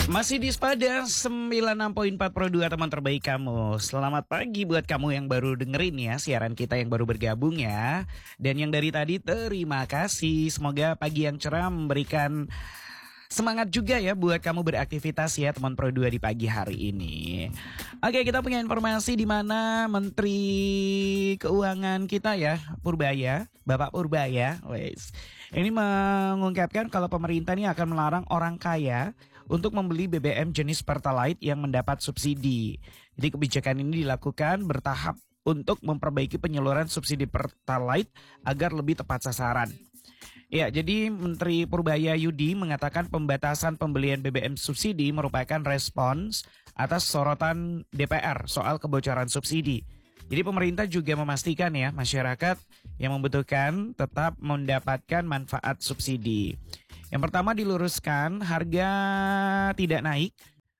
Masih di Sepada 96.4 Pro 2 teman terbaik kamu. Selamat pagi buat kamu yang baru dengerin ya siaran kita yang baru bergabung ya. Dan yang dari tadi terima kasih. Semoga pagi yang cerah memberikan semangat juga ya buat kamu beraktivitas ya teman Pro 2 di pagi hari ini. Oke, kita punya informasi di mana Menteri Keuangan kita ya, Purbaya, Bapak Purbaya, wes. Ini mengungkapkan kalau pemerintah ini akan melarang orang kaya untuk membeli BBM jenis Pertalite yang mendapat subsidi. Jadi kebijakan ini dilakukan bertahap untuk memperbaiki penyaluran subsidi Pertalite agar lebih tepat sasaran. Ya, jadi Menteri Purbaya Yudi mengatakan pembatasan pembelian BBM subsidi merupakan respons atas sorotan DPR soal kebocoran subsidi. Jadi pemerintah juga memastikan ya masyarakat yang membutuhkan tetap mendapatkan manfaat subsidi. Yang pertama diluruskan harga tidak naik.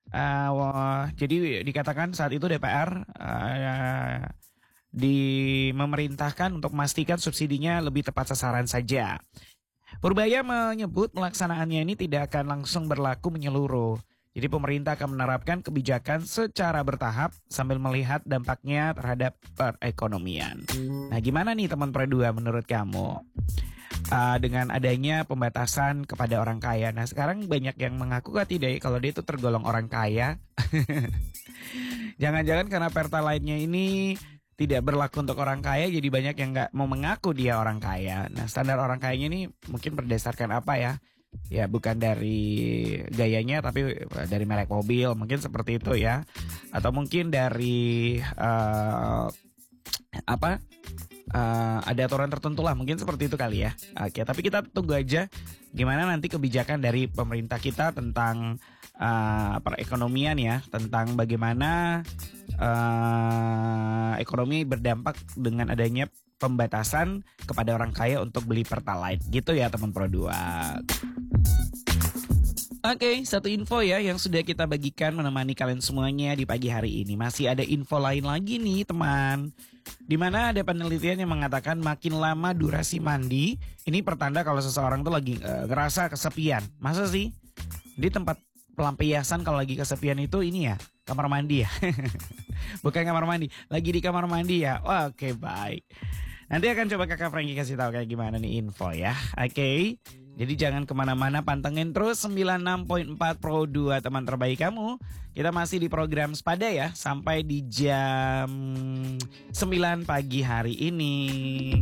Jadi dikatakan saat itu DPR memerintahkan untuk memastikan subsidinya lebih tepat sasaran saja. Purbaya menyebut pelaksanaannya ini tidak akan langsung berlaku menyeluruh. Jadi pemerintah akan menerapkan kebijakan secara bertahap sambil melihat dampaknya terhadap perekonomian. Nah, gimana nih teman Pro 2 menurut kamu? Dengan adanya pembatasan kepada orang kaya. Nah, sekarang banyak yang mengaku tidak kalau dia itu tergolong orang kaya. Jangan-jangan karena Pertalite-nya ini tidak berlaku untuk orang kaya, jadi banyak yang nggak mau mengaku dia orang kaya. Nah, standar orang kayanya ini mungkin berdasarkan apa ya? Ya, bukan dari gayanya, tapi dari merek mobil, mungkin seperti itu ya. Atau mungkin dari ada aturan tertentu lah, mungkin seperti itu kali ya. Oke, tapi kita tunggu aja gimana nanti kebijakan dari pemerintah kita tentang perekonomian ya, tentang bagaimana ekonomi berdampak dengan adanya pembatasan kepada orang kaya untuk beli Pertalite gitu ya teman Pro 2. Oke, satu info ya yang sudah kita bagikan menemani kalian semuanya di pagi hari ini. Masih ada info lain lagi nih teman. Dimana ada penelitian yang mengatakan makin lama durasi mandi, ini pertanda kalau seseorang tuh lagi ngerasa kesepian. Masa sih? Di tempat pelampiasan kalau lagi kesepian itu ini ya, kamar mandi ya. Bukan kamar mandi, lagi di kamar mandi ya. Oke, baik. Nanti akan coba kakak Franky kasih tahu kayak gimana nih info ya. Oke. Jadi jangan kemana-mana, pantengin terus 96.4 Pro 2 teman terbaik kamu. Kita masih di program Sepada ya, sampai di jam 9 pagi hari ini.